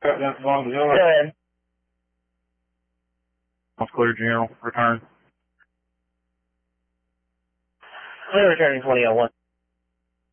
shut down the auxiliary. Go ahead. Let's clear general. Return. Clear returning 2001.